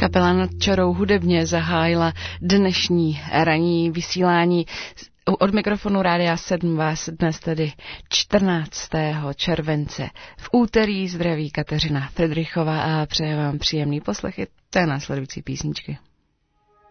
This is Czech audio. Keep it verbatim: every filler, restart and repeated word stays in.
Kapela Nad čarou hudebně zahájila dnešní ranní vysílání. Od mikrofonu Rádia sedm vás dnes tedy čtrnáctého července v úterý zdraví Kateřina Fridrichová a přeje vám příjemný poslech i té následující písničky.